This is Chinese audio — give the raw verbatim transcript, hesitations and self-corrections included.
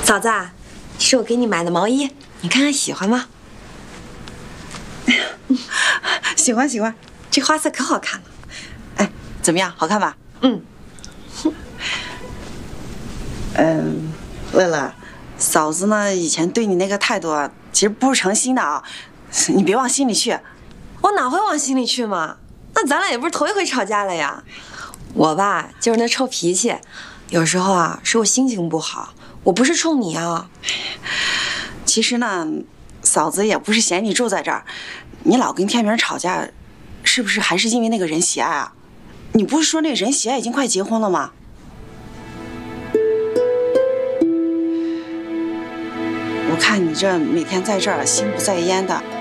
嫂子，这是我给你买的毛衣，你看看喜欢吗？ 喜欢喜欢， 这花色可好看了。 哎，怎么样？好看吧？ 嗯。 嗯，乐乐，嫂子呢以前对你那个态度啊，其实不是诚心的啊，你别往心里去。 我哪会往心里去嘛？那咱俩也不是头一回吵架了呀。我吧就是那臭脾气，有时候啊是我心情不好，我不是冲你啊。 其实呢，嫂子也不是嫌你住在这儿，你老跟天明吵架，是不是还是因为那个任喜爱啊？你不是说那个任喜爱已经快结婚了吗？我看你这每天在这儿心不在焉的。